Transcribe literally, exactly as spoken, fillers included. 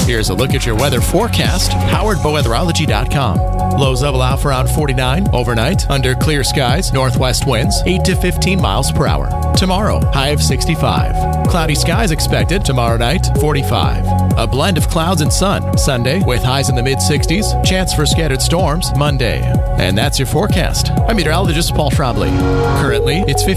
Here's a look at your weather forecast. Howard Weatherology dot com. Lows level out for around forty-nine. Overnight, under clear skies, northwest winds, eight to fifteen miles per hour. Tomorrow, high of sixty-five. Cloudy skies expected. Tomorrow night, forty-five. A blend of clouds and sun. Sunday, with highs in the mid-sixties. Chance for scattered storms Monday. And that's your forecast. I'm meteorologist Paul Trombley. Currently, it's fifty.